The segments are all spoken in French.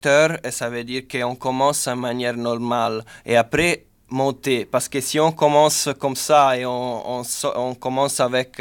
lecteur, et ça veut dire qu'on commence de manière normale et après monter. Parce que si on commence comme ça et on commence avec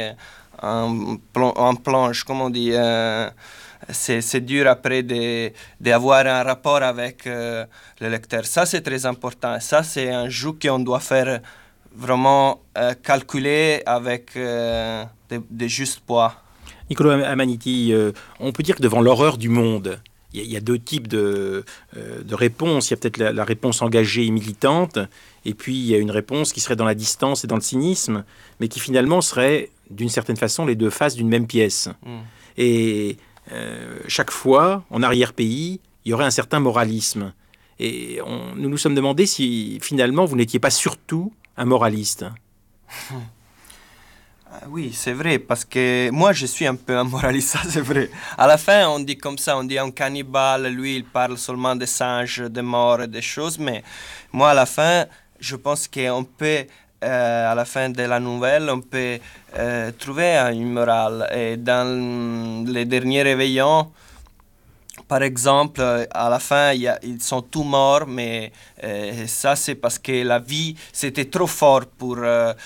un planche, comme on dit, c'est dur après d'avoir un rapport avec le lecteur. Ça, c'est très important. Ça, c'est un jeu qu'on doit faire vraiment calculer avec des justes poids. Niccolo Amaniti, on peut dire que devant l'horreur du monde, il y a deux types de réponses. Il y a peut-être la réponse engagée et militante, et puis il y a une réponse qui serait dans la distance et dans le cynisme, mais qui finalement serait, d'une certaine façon, les deux faces d'une même pièce. Et chaque fois, en arrière-pays, il y aurait un certain moralisme. Et nous nous sommes demandé si finalement vous n'étiez pas surtout un moraliste. Oui, c'est vrai, parce que moi, je suis un peu un moraliste, ça c'est vrai. À la fin, on dit comme ça, on dit un cannibale, lui, il parle seulement des singes, des morts et des choses, mais moi, à la fin, je pense qu'on peut, à la fin de la nouvelle, on peut trouver une morale. Et dans les derniers réveillons, par exemple, à la fin, ils sont tous morts, mais ça, c'est parce que la vie, c'était trop fort pour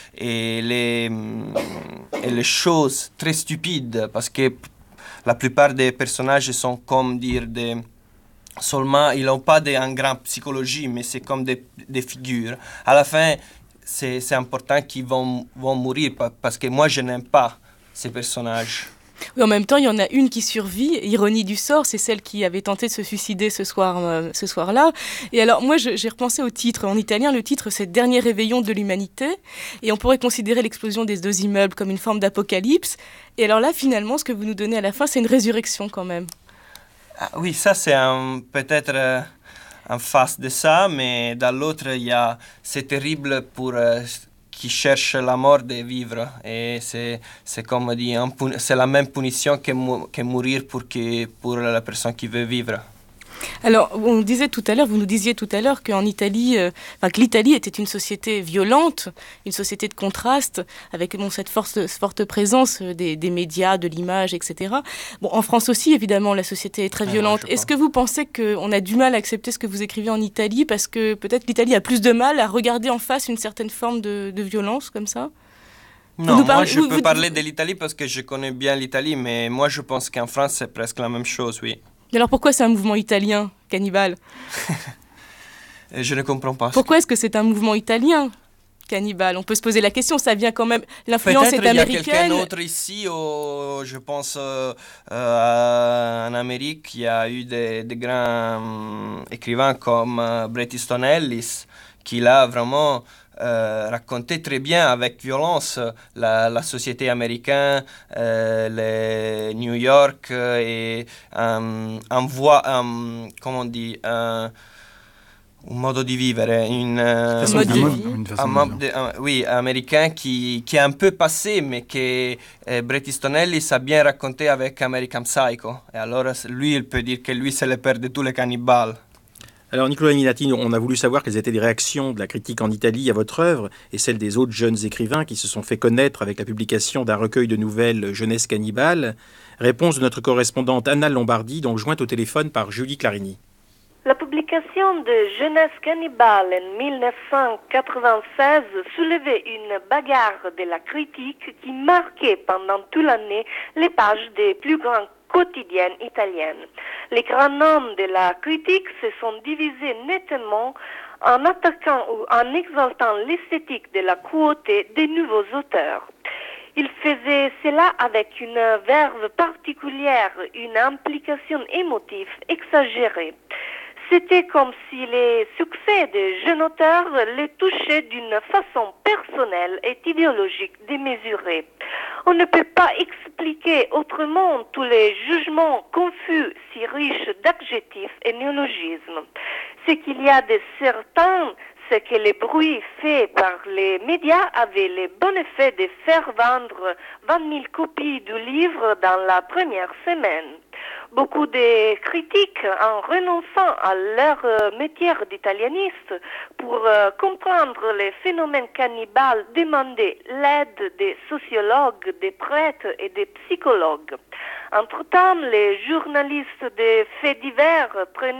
et les choses très stupides, parce que la plupart des personnages sont comme dire seulement, ils n'ont pas en grande psychologie, mais c'est comme des figures. À la fin, c'est important qu'ils vont mourir, parce que moi, je n'aime pas ces personnages. Oui, en même temps, il y en a une qui survit. Ironie du sort, c'est celle qui avait tenté de se suicider ce soir-là. Et alors, moi, j'ai repensé au titre. En italien, le titre, c'est Dernier réveillon de l'humanité. Et on pourrait considérer l'explosion des deux immeubles comme une forme d'apocalypse. Et alors là, finalement, ce que vous nous donnez à la fin, c'est une résurrection quand même. Ah, oui, ça, c'est peut-être en face de ça, mais dans l'autre, c'est terrible pour qui cherche la mort de vivre. Et c'est comme dit, c'est la même punition que mourir pour la personne qui veut vivre. Alors, vous nous disiez tout à l'heure qu'en Italie, que l'Italie était une société violente, une société de contraste, avec cette forte présence des médias, de l'image, etc. Bon, en France aussi, évidemment, la société est très violente. Est-ce que vous pensez qu'on a du mal à accepter ce que vous écrivez en Italie, parce que peut-être l'Italie a plus de mal à regarder en face une certaine forme de violence, comme ça ? Non, moi je peux parler de l'Italie parce que je connais bien l'Italie, mais moi je pense qu'en France c'est presque la même chose, oui. Et alors pourquoi c'est un mouvement italien, Cannibale ? Je ne comprends pas. Pourquoi est-ce que c'est un mouvement italien, Cannibale ? On peut se poser la question, ça vient quand même... L'influence est américaine. Peut-être il y a quelqu'un d'autre ici, je pense en Amérique, il y a eu des grands écrivains comme Bret Easton Ellis, qui l'a vraiment... raconter très bien avec violence la société américaine, les New York et comment on dit, un modo di vivere, oui, américain qui est un peu passé, mais que Bret Easton Ellis a bien raconté avec American Psycho. Et alors lui, il peut dire que lui, c'est le père de tous les cannibales. Alors, Niccolo Amaniti, on a voulu savoir quelles étaient les réactions de la critique en Italie à votre œuvre et celles des autres jeunes écrivains qui se sont fait connaître avec la publication d'un recueil de nouvelles Jeunesse cannibale. Réponse de notre correspondante Anna Lombardi, donc jointe au téléphone par Julie Clarini. La publication de Jeunesse cannibale en 1996 soulevait une bagarre de la critique qui marquait pendant toute l'année les pages des plus grands quotidiennes italiennes. Les grands noms de la critique se sont divisés nettement en attaquant ou en exaltant l'esthétique de la cruauté des nouveaux auteurs. Ils faisaient cela avec une verve particulière, une implication émotive exagérée. C'était comme si les succès des jeunes auteurs les touchaient d'une façon personnelle et idéologique démesurée. On ne peut pas expliquer autrement tous les jugements confus si riches d'adjectifs et néologismes. Ce qu'il y a de certain, c'est que les bruits faits par les médias avaient le bon effet de faire vendre 20 000 copies du livre dans la première semaine. Beaucoup de critiques, en renonçant à leur métier d'italianiste pour comprendre les phénomènes cannibales, demandaient l'aide des sociologues, des prêtres et des psychologues. Entre-temps, les journalistes des faits divers prenaient